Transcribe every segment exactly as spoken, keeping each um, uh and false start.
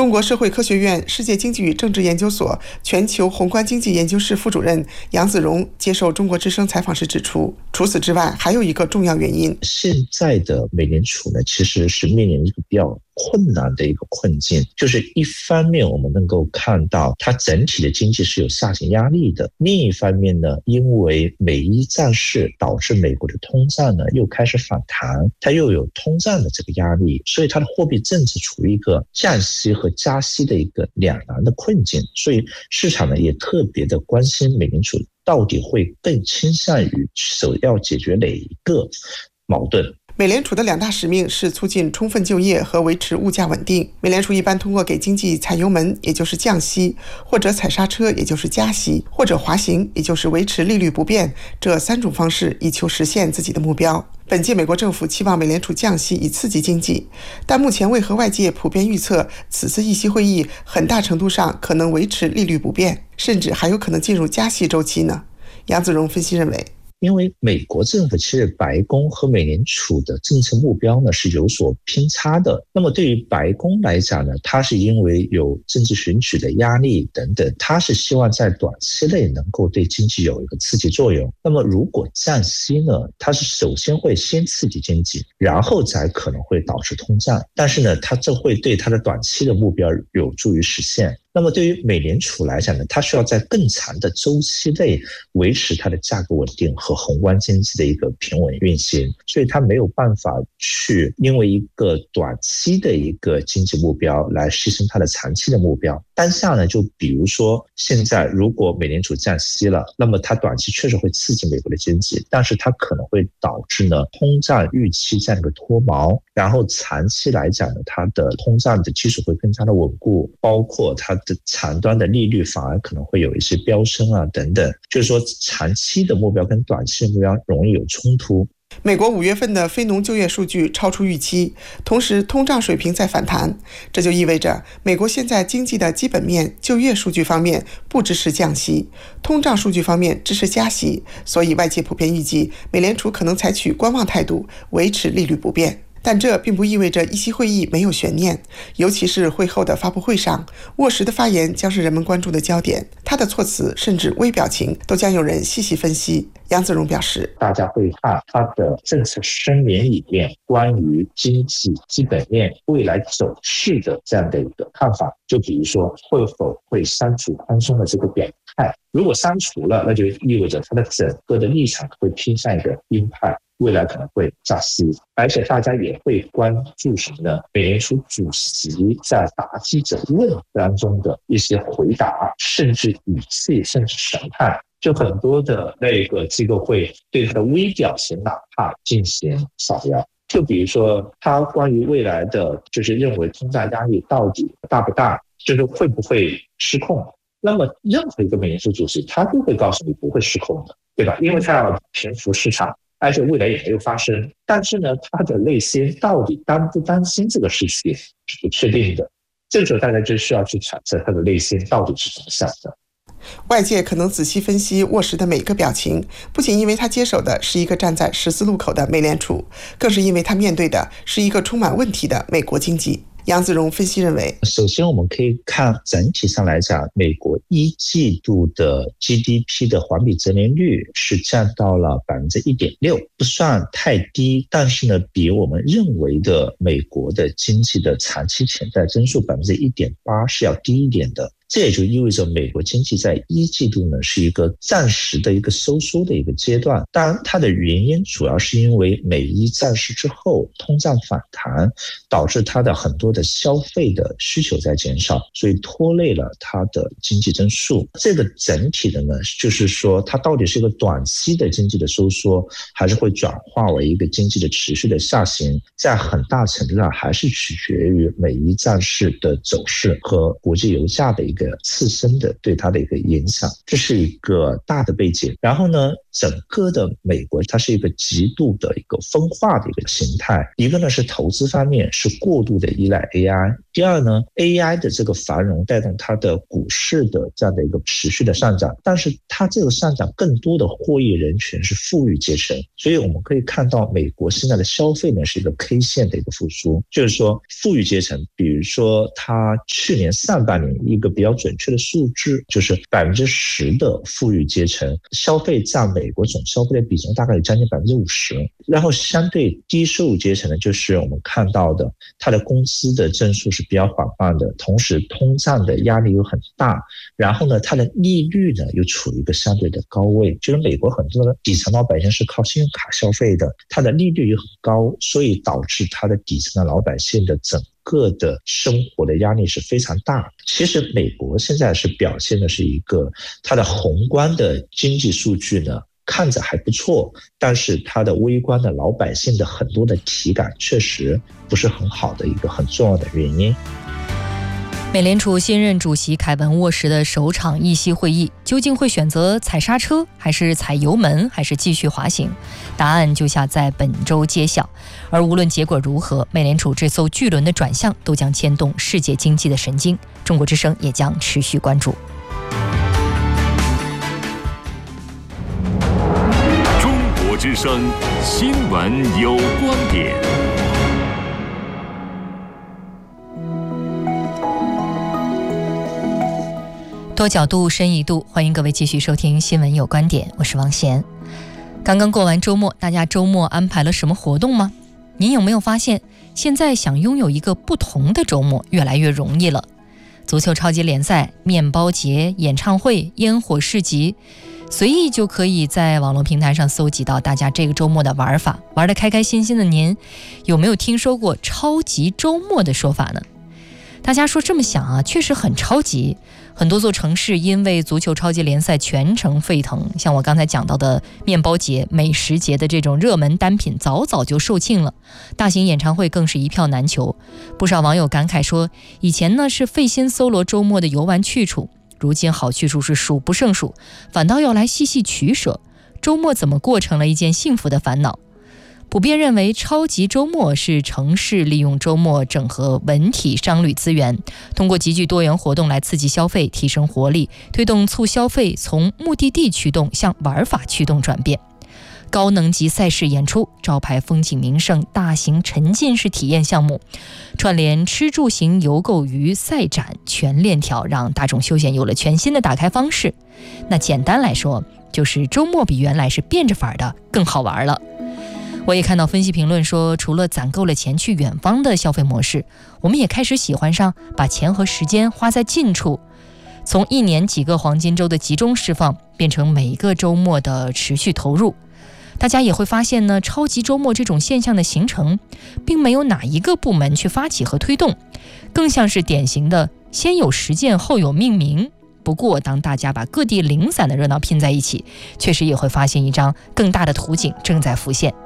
中国社会科学院世界经济与政治研究所全球宏观经济研究室副主任杨子荣接受中国之声采访时指出，除此之外还有一个重要原因， 现在的美联储呢，其实是面临一个比较困难的一个困境，就是一方面我们能够看到它整体的经济是有下行压力的，另一方面呢，因为美伊战事导致美国的通胀呢又开始反弹，它又有通胀的这个压力，所以它的货币政策处于一个降息和加息的一个两难的困境，所以市场呢也特别的关心美联储到底会更倾向于首要解决哪一个矛盾。 美联储的两大使命是促进充分就业和维持物价稳定。美联储一般通过给经济踩油门，也就是降息，或者踩刹车，也就是加息，或者滑行，也就是维持利率不变，这三种方式以求实现自己的目标。本届美国政府期望美联储降息以刺激经济，但目前为何外界普遍预测此次议息会议很大程度上可能维持利率不变，甚至还有可能进入加息周期呢？杨子荣分析认为， 因为美国政府其实白宫和美联储的政策目标呢是有所偏差的。那么对于白宫来讲呢，它是因为有政治选举的压力等等，它是希望在短期内能够对经济有一个刺激作用。那么如果降息呢，它是首先会先刺激经济，然后才可能会导致通胀。但是呢，它这会对它的短期的目标有助于实现。那么对于美联储来讲呢，它需要在更长的周期内维持它的价格稳定和宏观经济的一个平稳运行，所以它没有办法去因为一个短期的一个经济目标来牺牲它的长期的目标。当下呢，就比如说现在如果美联储降息了，那么它短期确实会刺激美国的经济，但是它可能会导致呢通胀预期这样一个脱锚，然后长期来讲呢，它的通胀的基础会更加的稳固，包括它的长端的利率反而可能会有一些飙升啊等等，就是说长期的目标跟短期的目标容易有冲突。 美国五月份的非农就业数据超出预期，同时通胀水平在反弹，这就意味着美国现在经济的基本面就业数据方面不支持降息，通胀数据方面支持加息，所以外界普遍预计美联储可能采取观望态度，维持利率不变。但这并不意味着议息会议没有悬念，尤其是会后的发布会上，沃什的发言将是人们关注的焦点，他的措辞甚至微表情都将有人细细分析。杨子荣表示， 大家会看他的政策声明里面关于经济基本面未来走势的这样的一个看法，就比如说会否会删除宽松的这个表态，如果删除了，那就意味着他的整个的立场会偏向一个鹰派，未来可能会加息。而且大家也会关注什么呢？美联储主席在答记者问当中的一些回答，甚至语气，甚至神态，就很多的那个机构会对他的微表情哪怕进行扫描。就比如说他关于未来的就是认为通胀压力到底大不大，就是会不会失控，那么任何一个美联储主席他都会告诉你不会失控的，对吧？因为他要平复市场，而且未来也没有发生，但是呢，他的内心到底担不担心这个事情是不确定的。这个时候大家就需要去揣测他的内心到底是怎么想的。 外界可能仔细分析沃什的每个表情，不仅因为他接手的是一个站在十字路口的美联储，更是因为他面对的是一个充满问题的美国经济。杨子荣分析认为， 首先我们可以看整体上来讲，美国一季度的 G D P 的环比增年率是降到了 百分之一点六， 不算太低，但是呢，比我们认为的美国的经济的长期潜在增速 百分之一点八 是要低一点的。这也就意味着美国经济在一季度呢是一个暂时的一个收缩的一个阶段，当然它的原因主要是因为美伊战事之后通胀反弹，导致它的很多的消费的需求在减少，所以拖累了它的经济增速。这个整体的呢，就是说它到底是一个短期的经济的收缩，还是会转化为一个经济的持续的下行，在很大程度上还是取决于美伊战事的走势和国际油价的一个刺身的对它的一个影响，这是一个大的背景。然后呢， 整个的美国它是一个极度的一个分化的一个形态。一个呢是投资方面是过度的依赖 A I， 第二呢 A I 的这个繁荣带动它的股市的这样的一个持续的上涨，但是它这个上涨更多的获益人群是富裕阶层，所以我们可以看到美国现在的消费呢是一个 K 线的一个复苏，就是说富裕阶层，比如说它去年上半年一个比较准确的数字就是 百分之十 的富裕阶层消费占美国总消费的比重大概有将近 百分之五十， 然后相对低收入阶层呢，就是我们看到的它的工资的增速是比较缓慢的，同时通胀的压力又很大，然后呢它的利率呢又处于一个相对的高位，就是美国很多的底层老百姓是靠信用卡消费的，它的利率又很高，所以导致它的底层的老百姓的整个的生活的压力是非常大。其实美国现在是表现的是一个它的宏观的经济数据呢看着还不错，但是它的微观的老百姓的很多的体感确实不是很好的一个很重要的原因。 美联储新任主席凯文沃什的首场议息会议，究竟会选择踩刹车，还是踩油门，还是继续滑行？答案就下在本周揭晓。而无论结果如何，美联储这艘巨轮的转向都将牵动世界经济的神经。中国之声也将持续关注。 中国之声新闻有观点。 多角度深一度，欢迎各位继续收听新闻有观点，我是王贤。刚刚过完周末，大家周末安排了什么活动吗？您有没有发现，现在想拥有一个不同的周末越来越容易了？足球超级联赛、面包节、演唱会、烟火市集，随意就可以在网络平台上搜集到大家这个周末的玩法，玩得开开心心的您，有没有听说过超级周末的说法呢？大家说这么想啊，确实很超级。很多座城市因为足球超级联赛全城沸腾，像我刚才讲到的面包节、美食节的这种热门单品早早就售罄了，大型演唱会更是一票难求。不少网友感慨说，以前呢是费心搜罗周末的游玩去处，如今好去处是数不胜数，反倒要来细细取舍，周末怎么过成了一件幸福的烦恼。普遍认为，超级周末是城市利用周末整合文体商旅资源，通过极具多元活动来刺激消费，提升活力，推动促消费从目的地驱动向玩法驱动转变。高能级赛事演出、招牌风景名胜、大型沉浸式体验项目，串联吃住行游购娱赛展全链条，让大众休闲有了全新的打开方式。那简单来说，就是周末比原来是变着法的更好玩了。我也看到分析评论说，除了攒够了钱去远方的消费模式，我们也开始喜欢上把钱和时间花在近处，从一年几个黄金周的集中释放，变成每一个周末的持续投入。大家也会发现呢，超级周末这种现象的形成，并没有哪一个部门去发起和推动，更像是典型的先有实践后有命名。不过当大家把各地零散的热闹拼在一起，确实也会发现一张更大的图景正在浮现。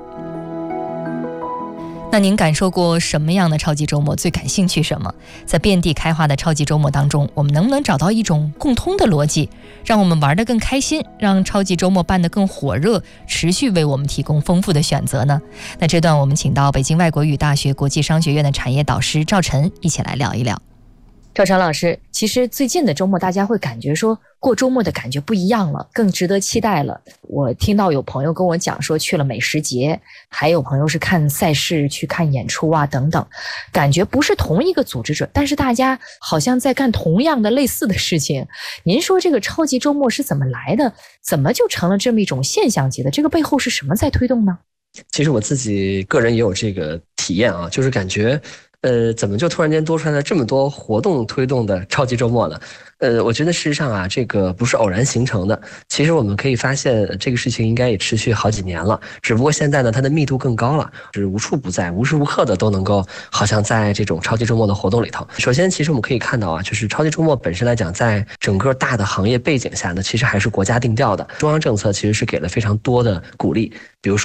那您感受过什么样的超级周末？最感兴趣什么？在遍地开花的超级周末当中，我们能不能找到一种共通的逻辑，让我们玩得更开心，让超级周末办得更火热，持续为我们提供丰富的选择呢？那这段我们请到北京外国语大学国际商学院的产业导师赵晨一起来聊一聊。赵晨老师，其实最近的周末大家会感觉说过周末的感觉不一样了，更值得期待了。我听到有朋友跟我讲说去了美食节，还有朋友是看赛事去看演出啊等等，感觉不是同一个组织者，但是大家好像在干同样的类似的事情。您说这个超级周末是怎么来的？怎么就成了这么一种现象级的？这个背后是什么在推动呢？ 其实我自己个人也有这个体验啊，就是感觉呃，怎么就突然间多出来了这么多活动推动的超级周末呢？呃，我觉得事实上啊，这个不是偶然形成的。其实我们可以发现，这个事情应该也持续好几年了，只不过现在呢，它的密度更高了，是无处不在、无时无刻的都能够，好像在这种超级周末的活动里头。首先，其实我们可以看到啊，就是超级周末本身来讲，在整个大的行业背景下呢，其实还是国家定调的，中央政策其实是给了非常多的鼓励，比如说。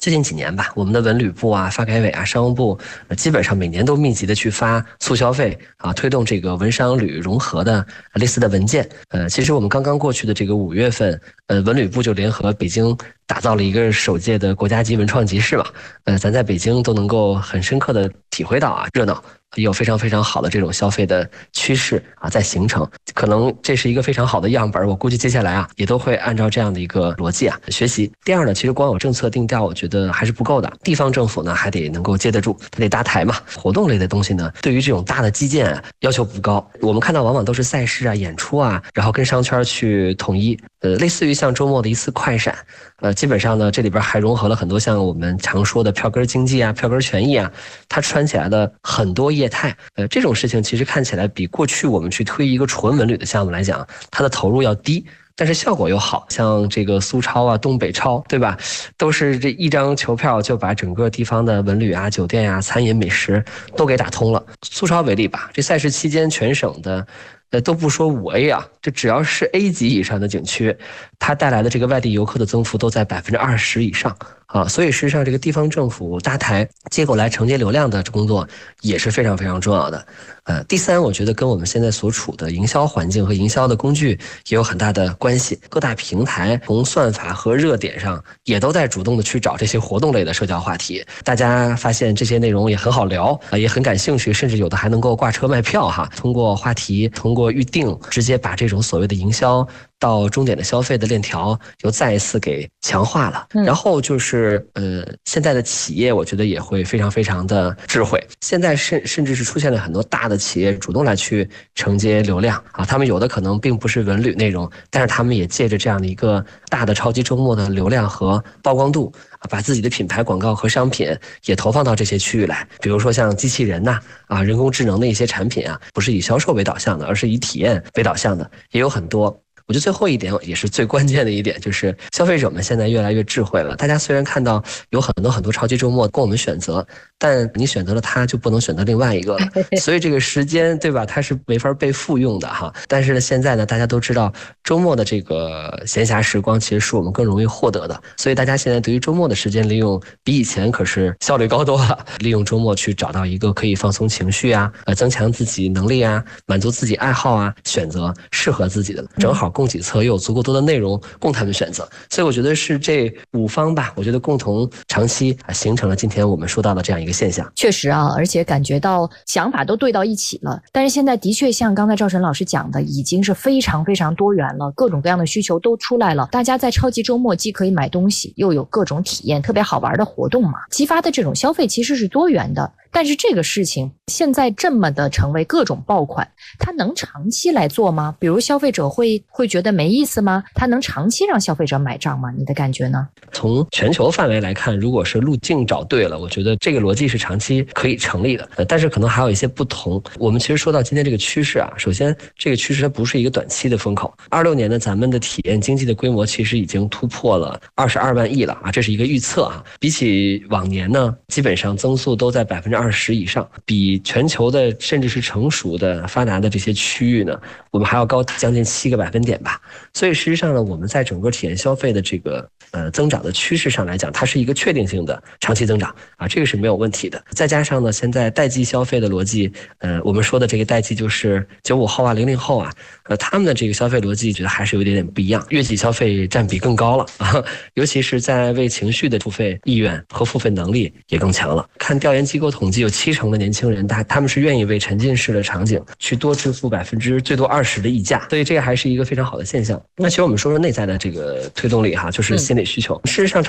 最近几年吧，我们的文旅部啊、发改委啊、商务部，呃、基本上每年都密集的去发促消费啊，推动这个文商旅融合的类似的文件。呃，其实我们刚刚过去的这个五月份，呃，文旅部就联合北京打造了一个首届的国家级文创集市嘛。呃，咱在北京都能够很深刻的体会到啊，热闹。也有非常非常好的这种消费的趋势啊，在形成，可能这是一个非常好的样本。我估计接下来啊，也都会按照这样的一个逻辑啊学习。第二呢，其实光有政策定调，我觉得还是不够的。地方政府呢，还得能够接得住，它得搭台嘛。活动类的东西呢，对于这种大的基建啊，要求不高。我们看到往往都是赛事啊、演出啊，然后跟商圈去统一，呃，类似于像周末的一次快闪。呃，基本上呢，这里边还融合了很多像我们常说的票根经济啊、票根权益啊，它串起来的很多业态。呃，这种事情其实看起来比过去我们去推一个纯文旅的项目来讲，它的投入要低，但是效果又好。像这个苏超啊、东北超，对吧？都是这一张球票就把整个地方的文旅啊、酒店啊、餐饮美食都给打通了。苏超为例吧，这赛事期间全省的。呃，都不说五 A 啊，这只要是 A 级以上的景区，它带来的这个外地游客的增幅都在百分之二十以上啊，所以事实上这个地方政府搭台接过来承接流量的工作也是非常非常重要的。呃，第三，我觉得跟我们现在所处的营销环境和营销的工具也有很大的关系。各大平台从算法和热点上也都在主动的去找这些活动类的社交话题，大家发现这些内容也很好聊啊，也很感兴趣，甚至有的还能够挂车卖票哈。通过话题，通过预定，直接把这种所谓的营销到终点的消费的链条又再一次给强化了。嗯、然后就是呃，现在的企业我觉得也会非常非常的智慧，现在甚甚至是出现了很多大的企业主动来去承接流量啊，他们有的可能并不是文旅内容，但是他们也借着这样的一个大的超级周末的流量和曝光度，把自己的品牌广告和商品也投放到这些区域来。比如说像机器人呐、啊、啊人工智能的一些产品啊，不是以销售为导向的，而是以体验为导向的，也有很多。我觉得最后一点也是最关键的一点，就是消费者们现在越来越智慧了。大家虽然看到有很多很多超级周末供我们选择，但你选择了它就不能选择另外一个了。所以这个时间，对吧？它是没法被复用的哈。但是呢，现在呢，大家都知道周末的这个闲暇时光其实是我们更容易获得的，所以大家现在对于周末的时间利用比以前可是效率高多了。利用周末去找到一个可以放松情绪啊，呃，增强自己能力啊，满足自己爱好啊，选择适合自己的，正好。供给侧又有足够多的内容供他们选择，所以我觉得是这五方吧，我觉得共同长期啊形成了今天我们说到的这样一个现象。 确实啊，而且感觉到想法都对到一起了。但是现在的确像刚才赵晨老师讲的，已经是非常非常多元了，各种各样的需求都出来了。大家在超级周末既可以买东西，又有各种体验，特别好玩的活动嘛，激发的这种消费其实是多元的。但是这个事情现在这么的成为各种爆款，它能长期来做吗？比如消费者会会觉得没意思吗？它能长期让消费者买账吗？你的感觉呢？ 从全球范围来看，如果是路径找对了，我觉得这个逻辑是长期可以成立的。呃，但是可能还有一些不同。我们其实说到今天这个趋势啊，首先这个趋势它不是一个短期的风口。二六年呢，咱们的体验经济的规模其实已经突破了二十二万亿了啊，这是一个预测啊。比起往年呢，基本上增速都在百分之二十以上，比全球的甚至是成熟的发达的这些区域呢，我们还要高将近七个百分点吧。所以实际上呢，我们在整个体验消费的这个呃增长的趋势上来讲，它是一个确定性的长期增长啊，这个是没有问题的。再加上呢，现在代际消费的逻辑，呃，我们说的这个代际就是九五后啊、零零后啊，呃，他们的这个消费逻辑，觉得还是有一点点不一样，月季消费占比更高了啊，尤其是在为情绪的付费意愿和付费能力也更强了。看调研机构统计，有七成的年轻人，他他们是愿意为沉浸式的场景去多支付百分之最多二十的溢价，所以这个还是一个非常好的现象。那其实我们说说内在的这个推动力哈，就是心理需求。事实上。